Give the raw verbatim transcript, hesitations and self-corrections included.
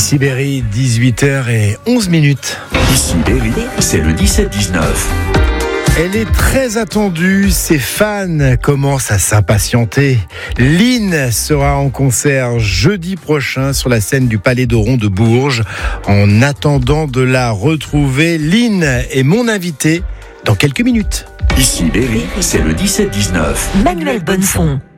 Ici Berry, dix-huit heures onze minutes. Ici Berry, c'est le dix-sept dix-neuf. Elle est très attendue, ses fans commencent à s'impatienter. Lynn sera en concert jeudi prochain sur la scène du Palais d'Oron de Bourges. En attendant de la retrouver, Lynn est mon invitée dans quelques minutes. Ici Berry, c'est le dix-sept dix-neuf. Manuel Bonnefond.